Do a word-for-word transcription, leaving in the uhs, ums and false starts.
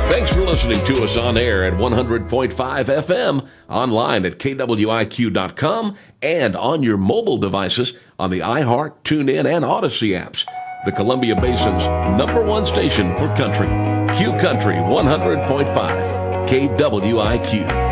Thanks for listening to us on air at one hundred point five F M, online at K W I Q dot com, and on your mobile devices on the iHeart, TuneIn, and Odyssey apps. The Columbia Basin's number one station for country. Q Country one hundred point five, K W I Q.